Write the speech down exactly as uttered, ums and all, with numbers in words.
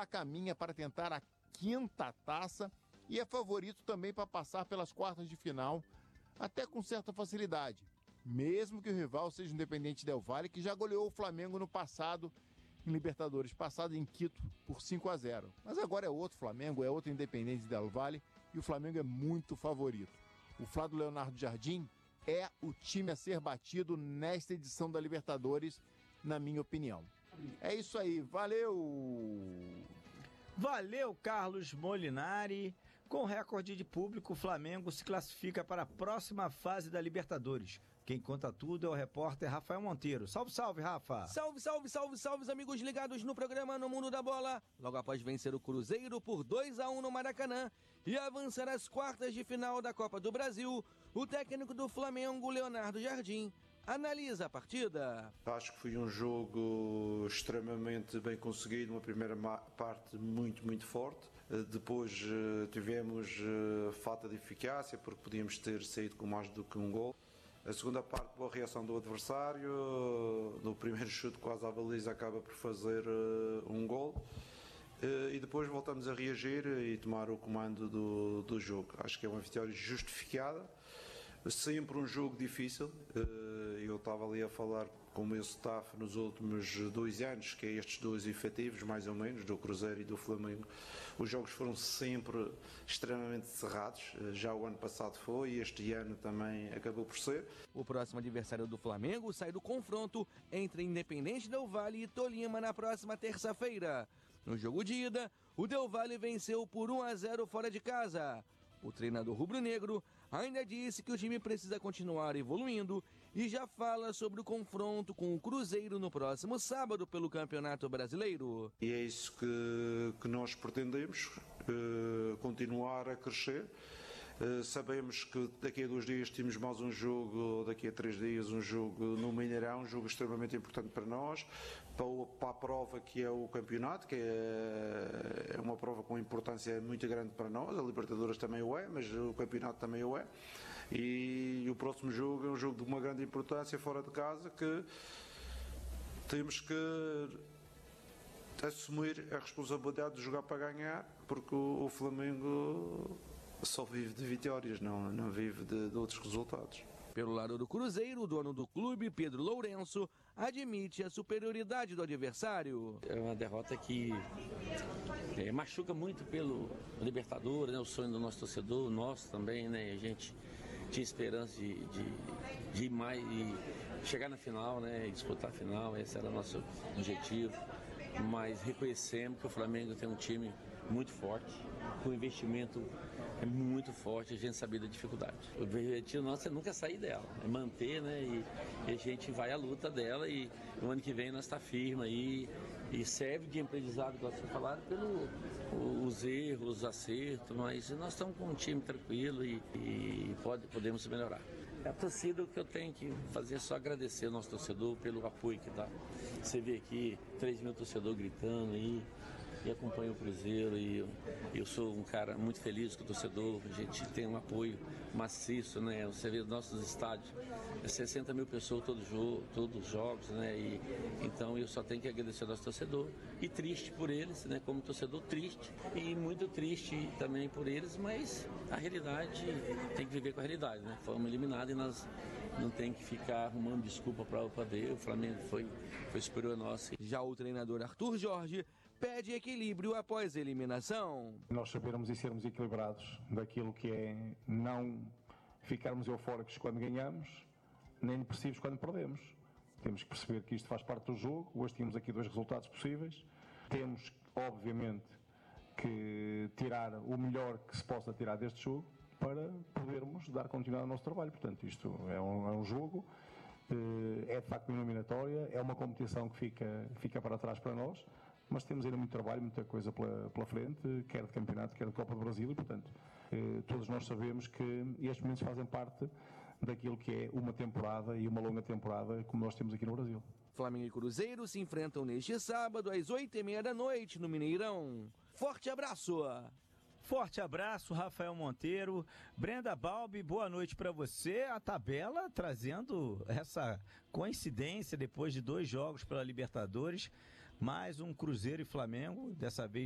caminha para tentar a quinta taça e é favorito também para passar pelas quartas de final, até com certa facilidade, mesmo que o rival seja o Independiente Del Valle, que já goleou o Flamengo no passado, em Libertadores passado em Quito, por cinco a zero. Mas agora é outro Flamengo, é outro Independiente Del Valle e o Flamengo é muito favorito. O Flá do Leonardo Jardim é o time a ser batido nesta edição da Libertadores, na minha opinião. É isso aí, valeu! Valeu, Carlos Molinari. Com recorde de público, o Flamengo se classifica para a próxima fase da Libertadores. Quem conta tudo é o repórter Rafael Monteiro. Salve, salve, Rafa! Salve, salve, salve, salve, amigos ligados no programa No Mundo da Bola. Logo após vencer o Cruzeiro por dois a um no Maracanã e avançar às quartas de final da Copa do Brasil, o técnico do Flamengo, Leonardo Jardim, analisa a partida. Acho que foi um jogo extremamente bem conseguido, uma primeira parte muito, muito forte. Depois tivemos falta de eficácia, porque podíamos ter saído com mais do que um gol. A segunda parte, boa reação do adversário. No primeiro chute, quase à baliza, acaba por fazer um gol. E depois voltamos a reagir e tomar o comando do, do jogo. Acho que é uma vitória justificada. Sempre um jogo difícil. Eu estava ali a falar com o meu staff nos últimos dois anos, que é estes dois efetivos, mais ou menos, do Cruzeiro e do Flamengo. Os jogos foram sempre extremamente cerrados. Já o ano passado foi e este ano também acabou por ser. O próximo adversário do Flamengo sai do confronto entre Independiente Del Valle e Tolima na próxima terça-feira. No jogo de ida, o Del Valle venceu por um a zero fora de casa. O treinador rubro-negro ainda disse que o time precisa continuar evoluindo e já fala sobre o confronto com o Cruzeiro no próximo sábado pelo Campeonato Brasileiro. E é isso que, que nós pretendemos, uh, continuar a crescer. Uh, sabemos que daqui a dois dias temos mais um jogo, daqui a três dias um jogo no Mineirão, um jogo extremamente importante para nós, para, o, para a prova que é o campeonato, que é, é uma prova com importância muito grande para nós. A Libertadores também o é, mas o campeonato também o é. E o próximo jogo é um jogo de uma grande importância fora de casa, que temos que assumir a responsabilidade de jogar para ganhar, porque o, o Flamengo só vive de vitórias, não, não vive de, de outros resultados. Pelo lado do Cruzeiro, o dono do clube, Pedro Lourenço, admite a superioridade do adversário. É uma derrota que é, machuca muito pelo Libertadores, né, o sonho do nosso torcedor, nosso também, né, a gente tinha esperança de, de, de ir mais e chegar na final, né, disputar a final, esse era o nosso objetivo, mas reconhecemos que o Flamengo tem um time muito forte, com investimento é muito forte, a gente sabia da dificuldade. O objetivo nosso é nunca sair dela, é manter, né, e, e a gente vai à luta dela e o ano que vem nós está firme aí e serve de aprendizado, como vocês falaram, pelos erros, os acertos, mas nós estamos com um time tranquilo e, e pode, podemos melhorar. É a torcida que eu tenho que fazer é só agradecer ao nosso torcedor pelo apoio que dá. Você vê aqui três mil torcedores gritando aí e acompanha o Cruzeiro e eu, eu sou um cara muito feliz com o torcedor, a gente tem um apoio maciço, né? Você vê os nossos estádios, é sessenta mil pessoas todos jogo, todos os jogos, né? E, então eu só tenho que agradecer ao nosso torcedor e triste por eles, né? Como torcedor triste e muito triste também por eles, mas a realidade tem que viver com a realidade, né? Fomos eliminados e nós não tem que ficar arrumando desculpa para ver, o Flamengo foi, foi superior a nós. Já o treinador Arthur Jorge pede equilíbrio após a eliminação. Nós sabermos e sermos equilibrados daquilo que é não ficarmos eufóricos quando ganhamos, nem depressivos quando perdemos. Temos que perceber que isto faz parte do jogo. Hoje tínhamos aqui dois resultados possíveis. Temos, obviamente, que tirar o melhor que se possa tirar deste jogo para podermos dar continuidade ao nosso trabalho. Portanto, isto é um, é um jogo, é de facto uma eliminatória, é uma competição que fica, fica para trás para nós, mas temos ainda muito trabalho, muita coisa pela, pela frente, quer de campeonato, quer de Copa do Brasil, e portanto todos nós sabemos que estes momentos fazem parte daquilo que é uma temporada e uma longa temporada como nós temos aqui no Brasil. Flamengo e Cruzeiro se enfrentam neste sábado às oito e meia da noite no Mineirão. Forte abraço! Forte abraço, Rafael Monteiro. Brenda Balbi, boa noite para você. A tabela trazendo essa coincidência depois de dois jogos pela Libertadores, mais um Cruzeiro e Flamengo, dessa vez